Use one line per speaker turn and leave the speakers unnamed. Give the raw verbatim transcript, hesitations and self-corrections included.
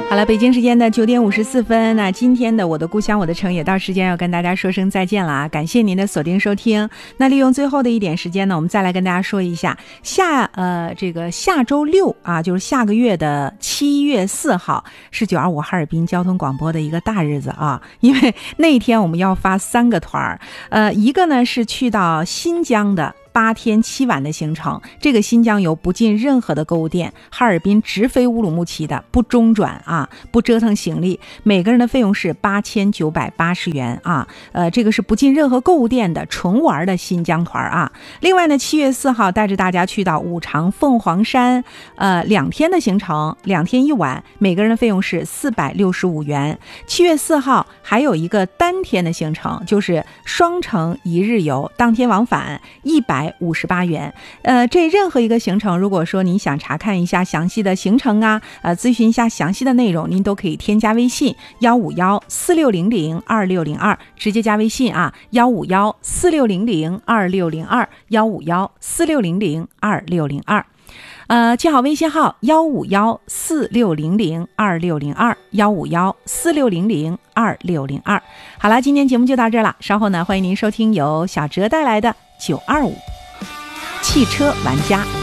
好了，北京时间的九点五十四分，那今天的我的故乡我的城也到时间要跟大家说声再见了啊！感谢您的锁定收听。那利用最后的一点时间呢，我们再来跟大家说一下下呃这个下周六啊，就是下个月的七月四号是九二五哈尔滨交通广播的一个大日子啊，因为那一天我们要发三个团儿，呃，一个呢是去到新疆的。八天七晚的行程，这个新疆游不进任何的购物店，哈尔滨直飞乌鲁木齐的，不中转啊，不折腾行李，每个人的费用是八千九百八十元啊，呃，这个是不进任何购物店的纯玩的新疆团啊。另外呢，七月四号带着大家去到五常凤凰山，呃，两天的行程，两天一晚，每个人的费用是四百六十五元。七月四号还有一个单天的行程，就是双城一日游，当天往返一百五十八元。呃，这任何一个行程，如果说您想查看一下详细的行程啊，呃，咨询一下详细的内容，您都可以添加微信幺五幺四六零零二六零二，直接加微信啊，幺五幺四六零零二六零二，幺五幺四六零零二六零二。呃，记好微信号幺五幺四六零零二六零二，幺五幺四六零零二六零二。好了，今天节目就到这儿了，稍后呢，欢迎您收听由小哲带来的九二五汽车玩家。